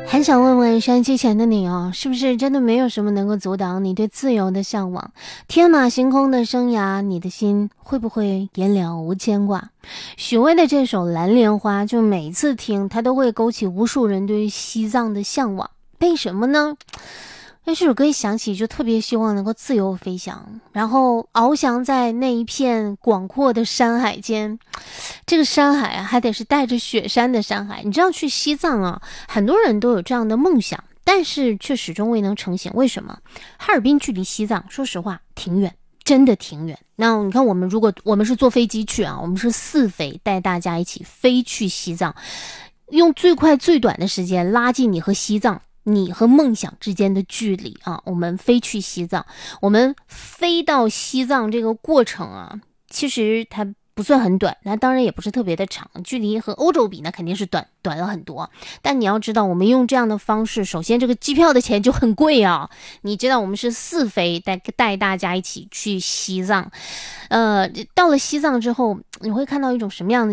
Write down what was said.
很想问问收音机前的你哦，是不是真的没有什么能够阻挡你对自由的向往？天马行空的生涯，你的心会不会也了无牵挂？许巍的这首《蓝莲花》，就每次听它都会勾起无数人对于西藏的向往。为什么呢？这首歌一响起，就特别希望能够自由飞翔，然后翱翔在那一片广阔的山海间。这个山海啊，还得是带着雪山的山海。你知道去西藏啊，很多人都有这样的梦想，但是却始终未能成型。为什么？哈尔滨距离西藏，说实话挺远，真的挺远。那你看，如果我们是坐飞机去啊，我们是4飞，带大家一起飞去西藏，用最快最短的时间拉近你和西藏。你和梦想之间的距离啊，我们飞去西藏，我们飞到西藏这个过程啊，其实它不算很短，那当然也不是特别的长，距离和欧洲比那肯定是短了很多。但你要知道，我们用这样的方式，首先这个机票的钱就很贵啊。你知道我们是4飞带大家一起去西藏，到了西藏之后，你会看到一种什么样的